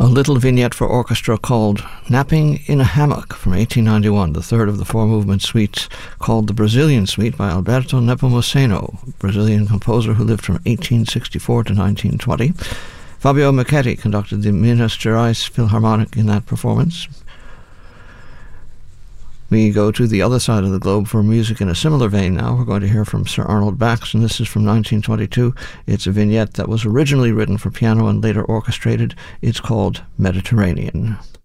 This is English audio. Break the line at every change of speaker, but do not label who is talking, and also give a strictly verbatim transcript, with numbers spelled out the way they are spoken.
little vignette for orchestra called Napping in a Hammock from eighteen ninety-one, the third of the four-movement suites called the Brazilian Suite by Alberto Nepomuceno, Brazilian composer who lived from eighteen sixty-four to nineteen twenty. Fabio Michetti conducted the Minas Gerais Philharmonic in that performance. We go to the other side of the globe for music in a similar vein now. We're going to hear from Sir Arnold Bax, and this is from nineteen twenty-two. It's a vignette that was originally written for piano and later orchestrated. It's called Mediterranean.